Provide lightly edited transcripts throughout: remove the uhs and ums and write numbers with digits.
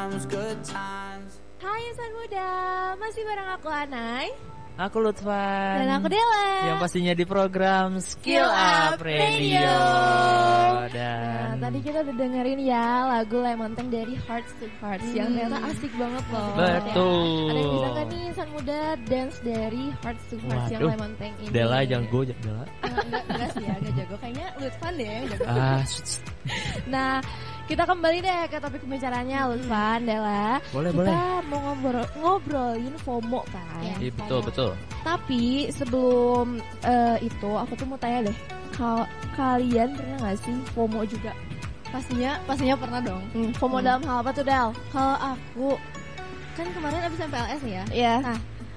Hai insan muda, masih bareng aku Anai, aku Lutfan, dan aku Dela. yang pastinya di program Skill Up Radio. Dan tadi kita udah dengerin ya lagu Lemon Tank dari Hearts to Hearts yang ternyata asik banget loh. Betul. Ada yang bisa gak nih insan muda dance dari Hearts to Hearts yang Lemon Tank ini? Dela jago, Dela. Enggak sih ya, enggak jago. Kayaknya Lutfan deh yang jago. Nah, kita kembali deh ke topik pembicaranya Lutfan, Dela. Kita mau ngobrolin FOMO kan? Ya, betul. Tapi sebelum itu aku tuh mau tanya deh, kalian pernah gak sih FOMO juga? Pastinya pernah dong. FOMO dalam hal apa tuh, Del? Kalau aku kan kemarin abis MPLS nih ya. Iya. Nah,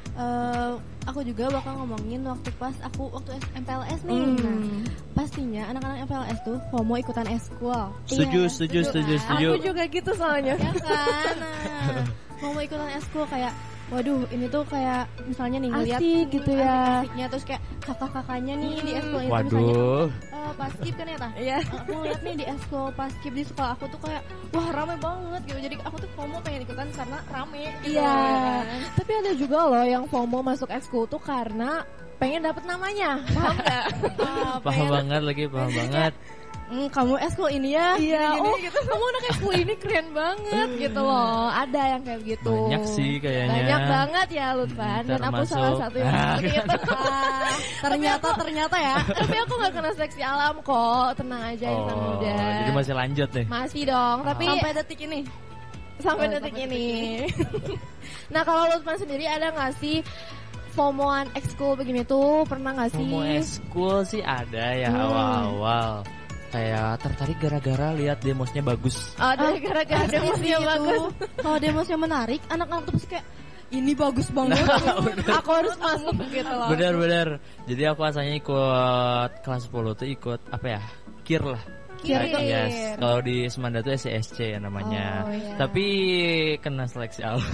aku juga bakal ngomongin waktu MPLS nih. Nah, pastinya anak-anak MPLS tuh FOMO ikutan eskul. Setuju. Aku juga gitu soalnya. Ya kan. Nah, FOMO ikutan eskul kayak waduh, ini tuh kayak misalnya nih ngeliat asik gitu ya. asiknya, terus kayak kakak-kakaknya nih di eskul itu Waduh. misalnya paskib kan ya tah? Iya. Aku ngeliat nih di eskul paskib di sekolah aku tuh kayak wah rame banget gitu. Jadi aku tuh FOMO pengen ikutan karena rame gitu. Iya. Kan? Tapi ada juga loh yang FOMO masuk ekskul tuh karena pengen dapet namanya. Paham gak? Paham banget. Kamu eskul ini ya? Iya. Gini, gitu. Kamu anak ekskul ini keren banget gitu loh. Ada yang kayak gitu. Banyak sih kayaknya. Banyak banget ya Lutfan. Dan aku salah satu yang seperti itu. Ternyata ya. Tapi aku gak kena seleksi alam kok. Tenang aja insan muda. Jadi masih lanjut nih. Masih dong. Tapi sampai detik ini. Sampai detik ini. Nah kalau Lutfan sendiri ada gak sih FOMOan ekskul begini tuh? Pernah gak sih? FOMO ekskul sih ada ya awal-awal. Kayak tertarik gara-gara lihat demosnya bagus. Gara-gara demosnya bagus. Kalau demosnya menarik, anak-anak tuh pasti kayak ini bagus banget. Aku harus masuk gitu loh. Bener. Jadi aku asalnya ikut kelas 10 tuh ikut apa ya? KIR lah. KIR. Yes. Kalau di Semanda tuh SCSC ya namanya. Iya. Tapi kena seleksi alam.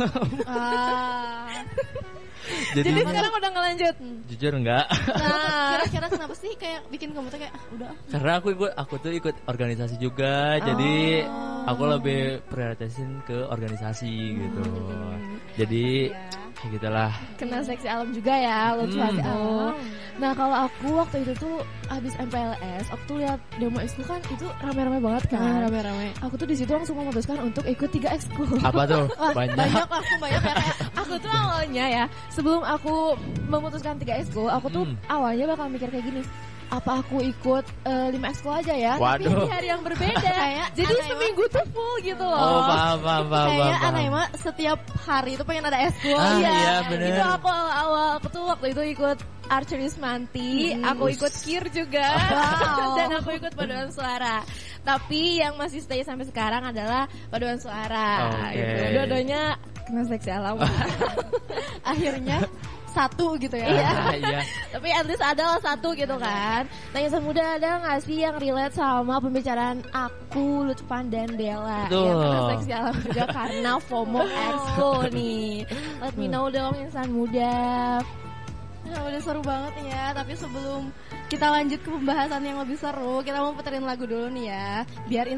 Jadi sekarang udah ngelanjut. Jujur enggak. Nah, kira-kira kenapa sih kayak bikin kamu tuh kayak udah? Karena aku tuh ikut organisasi juga. Jadi aku lebih prioritasin ke organisasi gitu. Jadi kayak gitulah. Kena seksi alam juga ya Lutfan. Nah kalau aku waktu itu tuh habis MPLS, aku tuh lihat demo ekskul kan itu rame-rame banget kan. Rame-rame. Aku tuh di situ langsung memutuskan untuk ikut 3 ekskul. Apa tuh? Banyak ya kayak Aku tuh awalnya ya, sebelum aku memutuskan 3 ekskul, aku tuh awalnya bakal mikir kayak gini. Apa aku ikut 5 ekskul aja ya? Waduh. Tapi di hari yang berbeda. Jadi seminggu tuh full gitu loh. Oh paham. Kayaknya Anai mah setiap hari itu pengen ada eskul. Iya bener. Itu aku awal-awal, aku tuh waktu itu ikut Archery Semanti, aku ikut KIR juga, dan aku ikut paduan suara. Tapi yang masih stay sampai sekarang adalah paduan suara. Gitu. Dua-duanya kena seleksi alam. Akhirnya satu gitu ya. Iya. Tapi at least adalah satu gitu kan. Nah insan muda ada gak sih yang relate sama pembicaraan aku, Lutfan dan Dela yang kena seleksi alam juga karena FOMO ekskul nih. Let me know dong insan muda. Nah, udah seru banget nih ya. Tapi sebelum kita lanjut ke pembahasan yang lebih seru, kita mau puterin lagu dulu nih ya. Biar